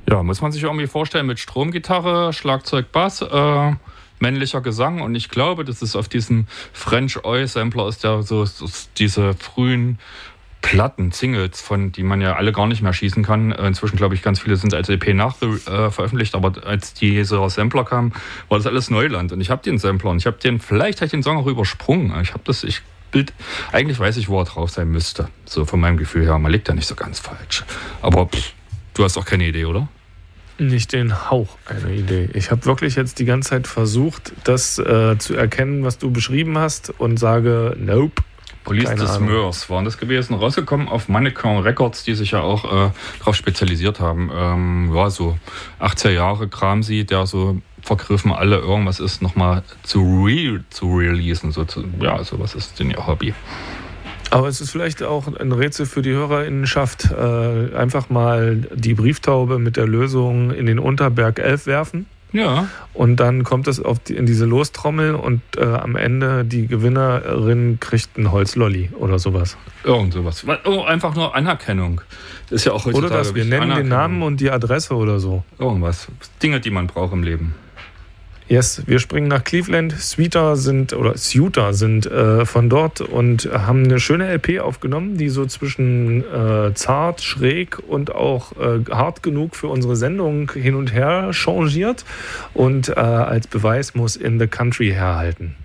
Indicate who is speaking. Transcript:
Speaker 1: Ja, muss man sich irgendwie vorstellen mit Stromgitarre, Schlagzeug, Bass, männlicher Gesang. Und ich glaube, das ist auf diesem French Oi Sampler aus der so diese frühen Platten, Singles, von die man ja alle gar nicht mehr schießen kann. Inzwischen glaube ich, ganz viele sind als EP veröffentlicht, aber als dieser Sampler kam, war das alles Neuland. Und ich habe den Sampler und vielleicht habe ich den Song auch übersprungen. Eigentlich weiß ich, wo er drauf sein müsste. So von meinem Gefühl her, man liegt da nicht so ganz falsch. Aber du hast auch keine Idee, oder?
Speaker 2: Nicht den Hauch einer Idee. Ich habe wirklich jetzt die ganze Zeit versucht, das zu erkennen, was du beschrieben hast und sage, nope.
Speaker 1: Police des Meurs waren das gewesen, rausgekommen auf Mannequin Records, die sich ja auch darauf spezialisiert haben. So 80er Jahre Kram der so vergriffen alle irgendwas ist, nochmal zu releasen. Sowas ist denn ihr Hobby.
Speaker 2: Aber es ist vielleicht auch ein Rätsel für die HörerInnenschaft. Einfach mal die Brieftaube mit der Lösung in den Unterberg 11 werfen.
Speaker 1: Ja.
Speaker 2: Und dann kommt es in diese Lostrommel und am Ende die Gewinnerin kriegt ein Holzlolli oder sowas.
Speaker 1: Irgend sowas. Einfach nur Anerkennung. Das ist ja auch heutzutage
Speaker 2: oder dass wir nennen den Namen und die Adresse oder so.
Speaker 1: Irgendwas. Dinge, die man braucht im Leben.
Speaker 2: Yes, wir springen nach Cleveland. Suiter sind von dort und haben eine schöne LP aufgenommen, die so zwischen zart, schräg und auch hart genug für unsere Sendung hin und her changiert und als Beweis muss In the Country herhalten.